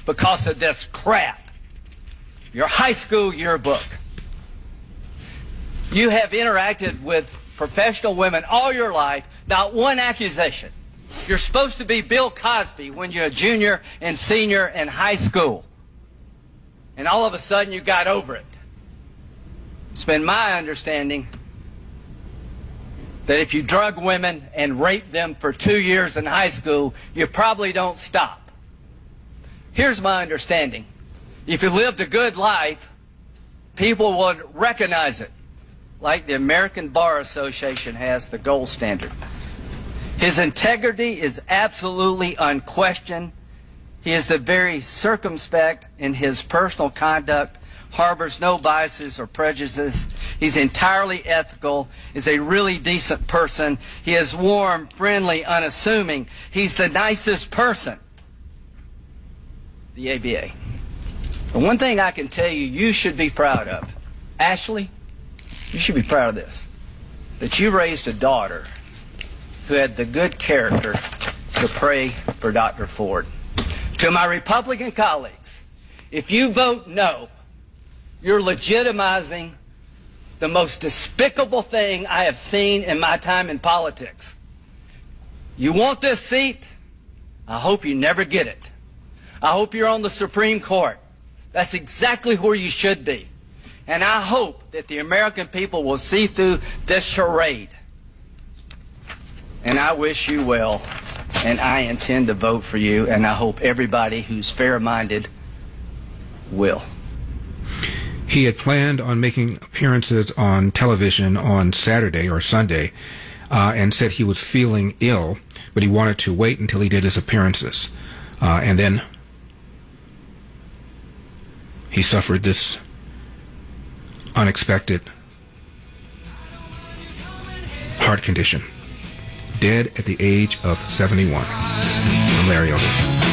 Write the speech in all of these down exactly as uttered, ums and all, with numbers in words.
because of this crap. Your high school yearbook. You have interacted with professional women all your life, not one accusation. You're supposed to be Bill Cosby when you're a junior and senior in high school. And all of a sudden you got over it. It's been my understanding that if you drug women and rape them for two years in high school, you probably don't stop. Here's my understanding. If you lived a good life, people would recognize it, like the American Bar Association has the gold standard. His integrity is absolutely unquestioned. He is the very circumspect in his personal conduct, harbors no biases or prejudices. He's entirely ethical, is a really decent person. He is warm, friendly, unassuming. He's the nicest person. The A B A. The one thing I can tell you you should be proud of, Ashley, you should be proud of this, that you raised a daughter who had the good character to pray for Doctor Ford. To my Republican colleagues, if you vote no, you're legitimizing the most despicable thing I have seen in my time in politics. You want this seat? I hope you never get it. I hope you're on the Supreme Court. That's exactly where you should be. And I hope that the American people will see through this charade. And I wish you well, and I intend to vote for you, and I hope everybody who's fair-minded will. He had planned on making appearances on television on Saturday or Sunday, uh, and said he was feeling ill, but he wanted to wait until he did his appearances. Uh, and then he suffered this unexpected heart condition. Dead at the age of seventy-one. I'm Larry Elder.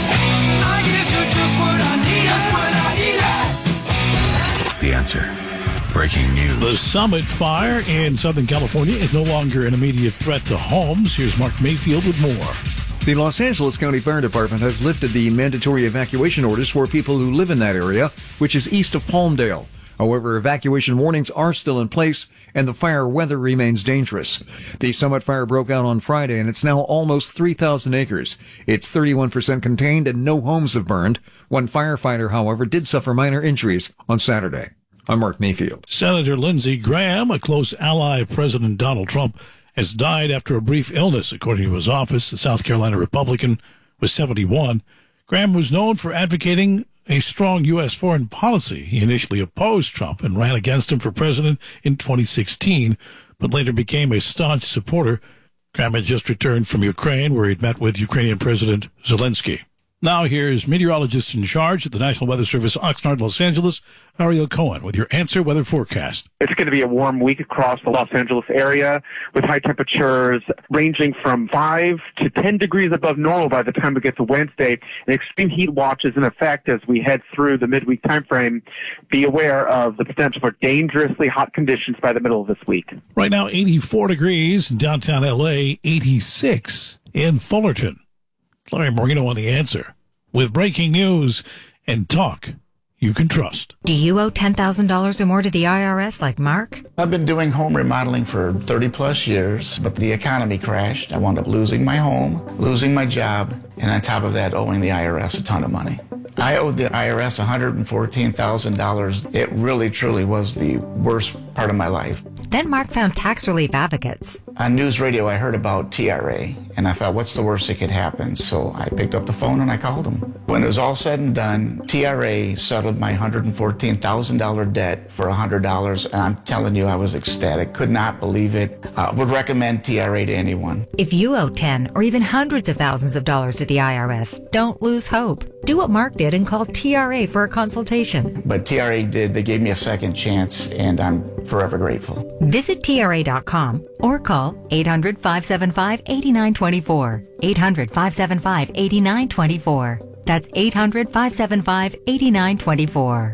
The Answer. Breaking news. The Summit fire in Southern California is no longer an immediate threat to homes. Here's Mark Mayfield with more. The Los Angeles County Fire Department has lifted the mandatory evacuation orders for people who live in that area, which is east of Palmdale. However, evacuation warnings are still in place, and the fire weather remains dangerous. The Summit fire broke out on Friday, and it's now almost three thousand acres. It's thirty-one percent contained, and no homes have burned. One firefighter, however, did suffer minor injuries on Saturday. I'm Mark Mayfield. Senator Lindsey Graham, a close ally of President Donald Trump, has died after a brief illness, according to his office. The South Carolina Republican was seventy-one. Graham was known for advocating a strong U S foreign policy. He initially opposed Trump and ran against him for president in twenty sixteen, but later became a staunch supporter. Graham had just returned from Ukraine, where he'd met with Ukrainian President Zelensky. Now here's meteorologist in charge at the National Weather Service, Oxnard, Los Angeles, Ariel Cohen, with your Answer Weather forecast. It's going to be a warm week across the Los Angeles area, with high temperatures ranging from five to ten degrees above normal by the time we get to Wednesday. An extreme heat watch is in effect as we head through the midweek time frame. Be aware of the potential for dangerously hot conditions by the middle of this week. Right now, eighty-four degrees in downtown L A, eighty-six in Fullerton. Larry Marino on The Answer, with breaking news and talk you can trust. Do you owe ten thousand dollars or more to the I R S like Mark? I've been doing home remodeling for thirty plus years, but the economy crashed. I wound up losing my home, losing my job, and on top of that, owing the I R S a ton of money. I owed the I R S one hundred fourteen thousand dollars. It really, truly was the worst part of my life. Then Mark found tax relief advocates. On news radio, I heard about T R A, and I thought, what's the worst that could happen? So I picked up the phone and I called them. When it was all said and done, T R A settled my one hundred fourteen thousand dollars debt for one hundred dollars, and I'm telling you, I was ecstatic. Could not believe it. Uh, would recommend T R A to anyone. If you owe ten or even hundreds of thousands of dollars to the I R S, don't lose hope. Do what Mark did and call T R A for a consultation. But T R A did. They gave me a second chance, and I'm forever grateful. Visit T R A dot com or call eight hundred, five seven five, eight nine two four. eight hundred, five seven five, eight nine two four. That's eight hundred, five seven five, eight nine two four.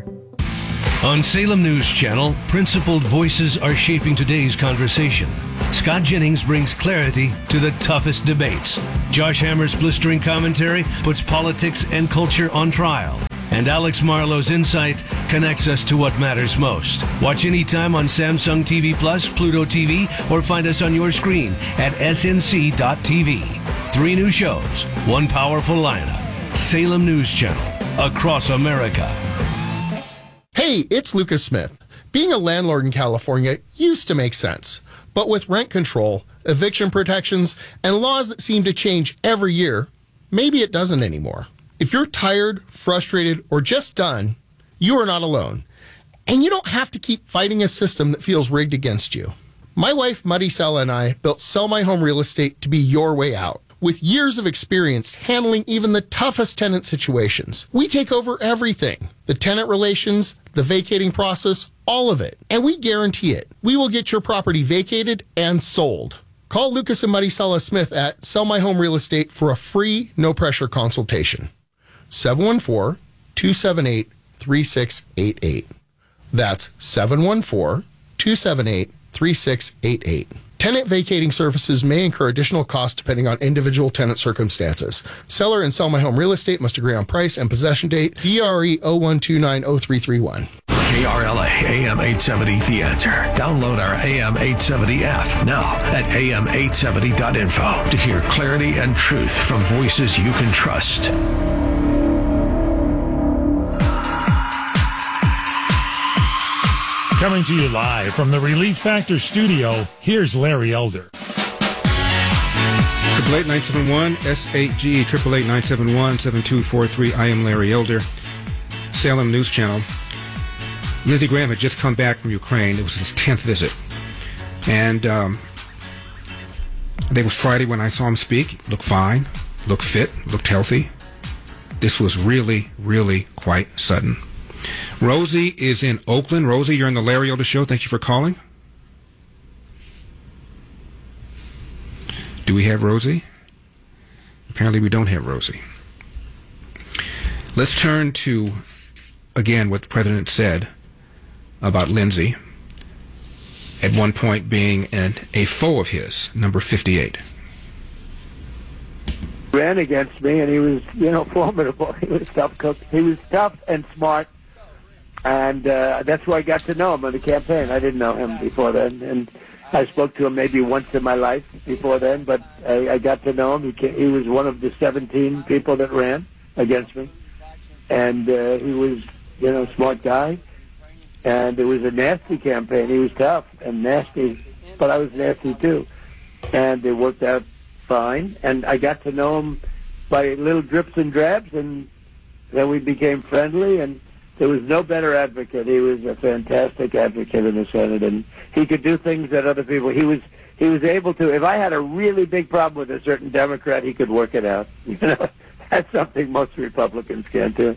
On Salem News Channel, principled voices are shaping today's conversation. Scott Jennings brings clarity to the toughest debates. Josh Hammer's blistering commentary puts politics and culture on trial. And Alex Marlowe's insight connects us to what matters most. Watch anytime on Samsung T V Plus, Pluto T V, or find us on your screen at S N C dot T V. Three new shows, one powerful lineup. Salem News Channel, across America. Hey, it's Lucas Smith. Being a landlord in California used to make sense. But with rent control, eviction protections, and laws that seem to change every year, maybe it doesn't anymore. If you're tired, frustrated, or just done, you are not alone. And you don't have to keep fighting a system that feels rigged against you. My wife, Maricela, and I built Sell My Home Real Estate to be your way out. With years of experience handling even the toughest tenant situations, we take over everything. The tenant relations, the vacating process, all of it. And we guarantee it. We will get your property vacated and sold. Call Lucas and Maricela Smith at Sell My Home Real Estate for a free, no-pressure consultation. seven one four, two seven eight, three six eight eight. That's seven one four, two seven eight, three six eight eight. Tenant vacating services may incur additional costs depending on individual tenant circumstances. Seller and Sell My Home Real Estate must agree on price and possession date. D R E zero one two nine zero three three one. K R L A A M eight seventy The Answer. Download our A M eight seventy app now at A M eight seventy dot info to hear clarity and truth from voices you can trust. Coming to you live from the Relief Factor studio, here's Larry Elder. Triple eight nine seven one S eight G triple eight nine seven one seven two four three. I am Larry Elder. Salem News Channel. Lindsey Graham had just come back from Ukraine. It was his tenth visit, and um, I think it was Friday when I saw him speak. Looked fine, looked fit, looked healthy. This was really, really quite sudden. Rosie is in Oakland. Rosie, you're on the Larry Elder Show. Thank you for calling. Do we have Rosie? Apparently we don't have Rosie. Let's turn to, again, what the president said about Lindsey, at one point being an, a foe of his, number fifty-eight. Ran against me, and he was, you know, formidable. He was tough cook. He was tough and smart. And uh, that's where I got to know him in the campaign. I didn't know him before then, and I spoke to him maybe once in my life before then. But I, I got to know him. He, came, he was one of the seventeen people that ran against me, and uh, he was, you know, a smart guy. And it was a nasty campaign. He was tough and nasty, but I was nasty too. And it worked out fine. And I got to know him by little drips and drabs, and then we became friendly. And there was no better advocate. He was a fantastic advocate in the Senate, and he could do things that other people. He was he was able to. If I had a really big problem with a certain Democrat, he could work it out. You know, that's something most Republicans can't do.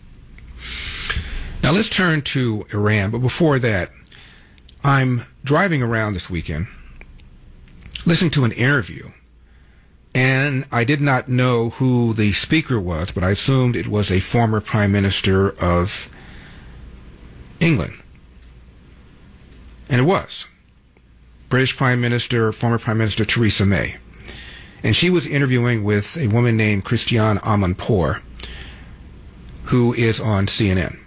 Now let's turn to Iran, but before that, I'm driving around this weekend, listening to an interview, and I did not know who the speaker was, but I assumed it was a former Prime Minister of England. And it was. British Prime Minister, former Prime Minister Theresa May. And she was interviewing with a woman named Christiane Amanpour, who is on C N N.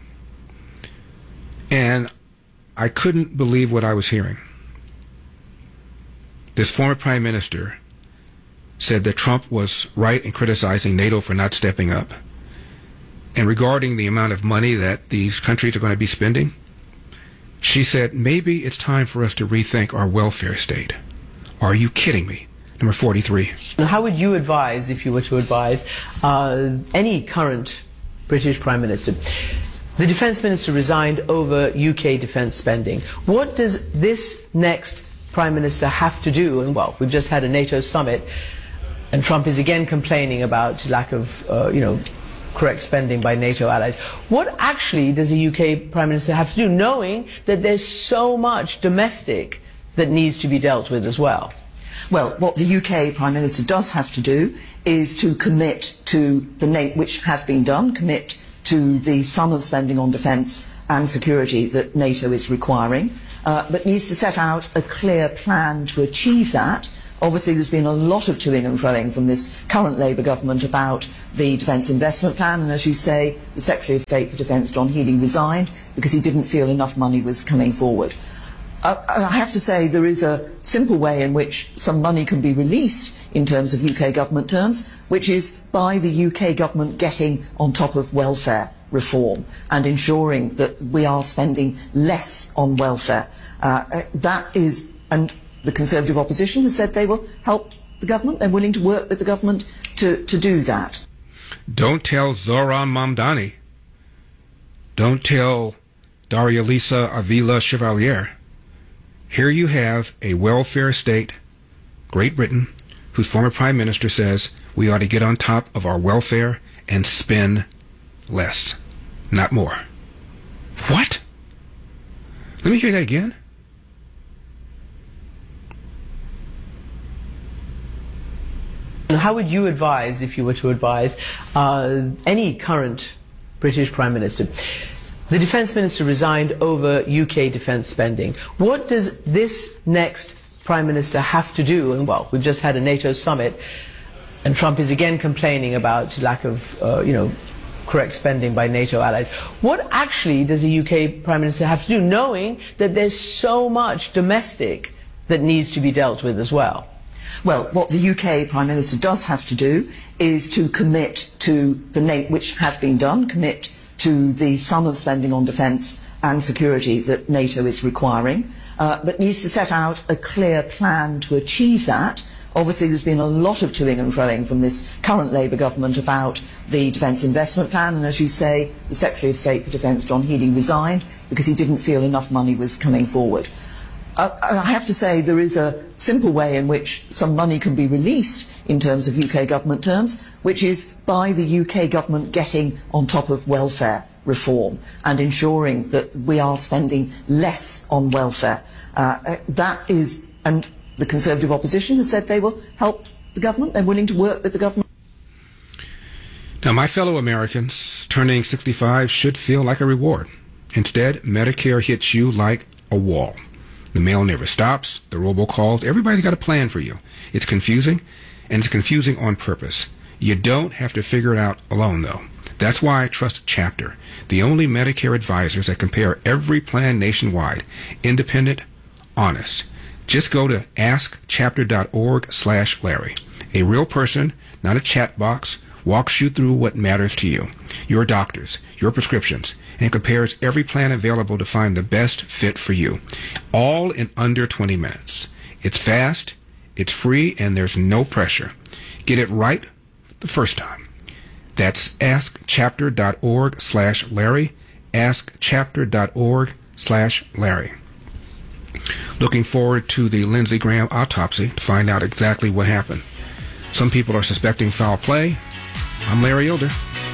And I couldn't believe what I was hearing. This former Prime Minister said that Trump was right in criticizing NATO for not stepping up. And regarding the amount of money that these countries are going to be spending, she said, maybe it's time for us to rethink our welfare state. Are you kidding me? Number forty-three. How would you advise, if you were to advise, uh, any current British Prime Minister? The Defence Minister resigned over U K defence spending. What does this next Prime Minister have to do? And, well, we've just had a NATO summit, and Trump is again complaining about lack of, uh, you know, correct spending by NATO allies. What actually does a U K Prime Minister have to do, knowing that there's so much domestic that needs to be dealt with as well? Well, what the U K Prime Minister does have to do is to commit to the NATO, which has been done, commit to the sum of spending on defence and security that NATO is requiring, uh, but needs to set out a clear plan to achieve that Obviously, there's been a lot of toing and froing from this current Labour government about the Defence Investment Plan, and as you say, the Secretary of State for Defence, John Healey, resigned because he didn't feel enough money was coming forward. Uh, I have to say there is a simple way in which some money can be released in terms of U K government terms, which is by the U K government getting on top of welfare reform and ensuring that we are spending less on welfare. Uh, that is, and the Conservative opposition has said they will help the government. They're willing to work with the government to, to do that. Don't tell Zoran Mamdani. Don't tell Daria Lisa Avila Chevalier. Here you have a welfare state, Great Britain, whose former prime minister says we ought to get on top of our welfare and spend less, not more. What? Let me hear that again. How would you advise, if you were to advise, uh, any current British Prime Minister? The Defence Minister resigned over U K defence spending. What does this next Prime Minister have to do? And well, we've just had a NATO summit, and Trump is again complaining about lack of, uh, you know, correct spending by NATO allies. What actually does a U K Prime Minister have to do, knowing that there's so much domestic that needs to be dealt with as well? Well, what the U K Prime Minister does have to do is to commit to the NATO, which has been done, commit to the sum of spending on defence and security that NATO is requiring, uh, but needs to set out a clear plan to achieve that. Obviously, there's been a lot of toing and froing from this current Labour government about the Defence Investment Plan, and as you say, the Secretary of State for Defence, John Healey, resigned because he didn't feel enough money was coming forward. Uh, I have to say there is a simple way in which some money can be released in terms of U K government terms, which is by the U K government getting on top of welfare reform and ensuring that we are spending less on welfare. Uh, that is, and the Conservative opposition has said they will help the government. They're willing to work with the government. Now, my fellow Americans, turning sixty-five should feel like a reward. Instead, Medicare hits you like a wall. The mail never stops, the robocalls, everybody's got a plan for you. It's confusing, and it's confusing on purpose. You don't have to figure it out alone, though. That's why I trust Chapter, the only Medicare advisors that compare every plan nationwide, independent, honest. Just go to ask chapter dot org slash Larry. A real person, not a chat box, walks you through what matters to you, your doctors, your prescriptions, and compares every plan available to find the best fit for you, all in under twenty minutes. It's fast, it's free, and there's no pressure. Get it right the first time. That's ask chapter dot org slash Larry, ask chapter dot org slash Larry. Looking forward to the Lindsey Graham autopsy to find out exactly what happened. Some people are suspecting foul play. I'm Larry Elder.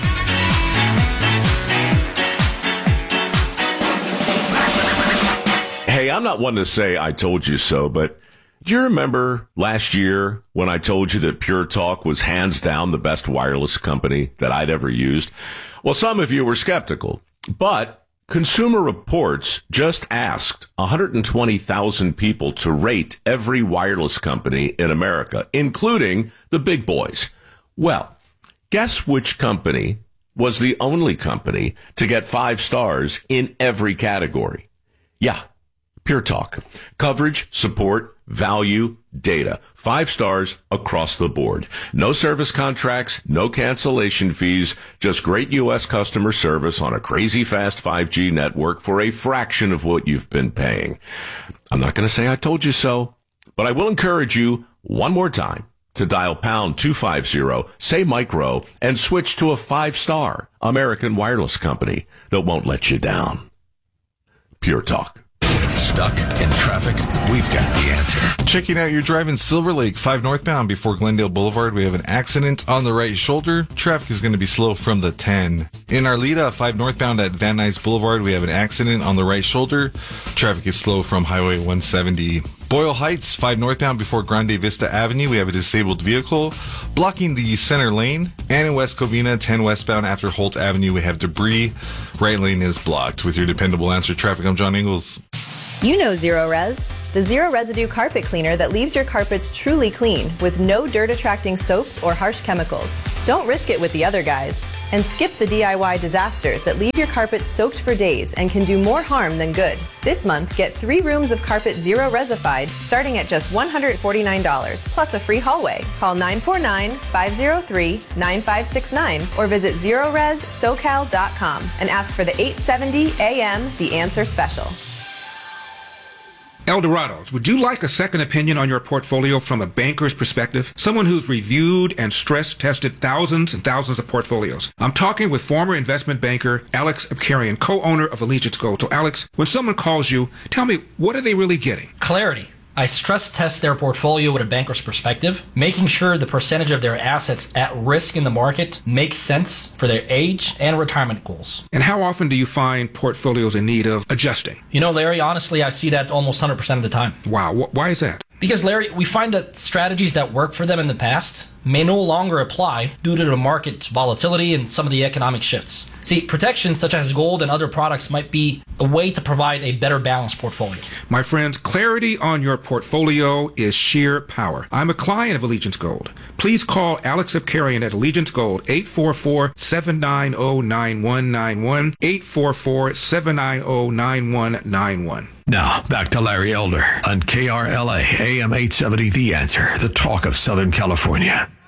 Hey, I'm not one to say I told you so, but do you remember last year when I told you that Pure Talk was hands down the best wireless company that I'd ever used? Well, some of you were skeptical, but Consumer Reports just asked one hundred twenty thousand people to rate every wireless company in America, including the big boys. Well, guess which company was the only company to get five stars in every category? Yeah, Pure Talk. Coverage, support, value, data. Five stars across the board. No service contracts, no cancellation fees, just great U S customer service on a crazy fast five G network for a fraction of what you've been paying. I'm not going to say I told you so, but I will encourage you one more time to dial pound two fifty, say micro, and switch to a five-star American wireless company that won't let you down. Pure Talk. Stuck in traffic? We've got the answer. Checking out your drive in Silver Lake, five northbound before Glendale Boulevard. We have an accident on the right shoulder. Traffic is going to be slow from the ten. In Arleta, five northbound at Van Nuys Boulevard, we have an accident on the right shoulder. Traffic is slow from Highway one seventy. Boyle Heights, five northbound before Grande Vista Avenue, we have a disabled vehicle blocking the center lane. And in West Covina, ten westbound after Holt Avenue, we have debris. Right lane is blocked. With your dependable answer traffic, I'm John Ingalls. You know Zero Res. the zero residue carpet cleaner that leaves your carpets truly clean with no dirt-attracting soaps or harsh chemicals. Don't risk it with the other guys. And skip the D I Y disasters that leave your carpet soaked for days and can do more harm than good. This month, get three rooms of carpet Zero Resified starting at just one hundred forty-nine dollars plus a free hallway. Call nine four nine, five zero three, nine five six nine or visit zero res socal dot com and ask for the eight seventy A M The Answer Special. Eldorados, would you like a second opinion on your portfolio from a banker's perspective? Someone who's reviewed and stress-tested thousands and thousands of portfolios. I'm talking with former investment banker Alex Abkarian, co-owner of Allegiance Gold. So, Alex, when someone calls you, tell me, what are they really getting? Clarity. I stress test their portfolio with a banker's perspective, making sure the percentage of their assets at risk in the market makes sense for their age and retirement goals. And how often do you find portfolios in need of adjusting? You know, Larry, honestly, I see that almost one hundred percent of the time. Wow. Wh- why is that? Because, Larry, we find that strategies that worked for them in the past may no longer apply due to the market volatility and some of the economic shifts. See, protections such as gold and other products might be a way to provide a better balanced portfolio. My friends, clarity on your portfolio is sheer power. I'm a client of Allegiance Gold. Please call Alex Abkarian at Allegiance Gold, eight four four, seven nine zero, nine one nine one, eight four four, seven nine zero, nine one nine one. Now, back to Larry Elder on K R L A, A M eight seventy, The Answer, the talk of Southern California.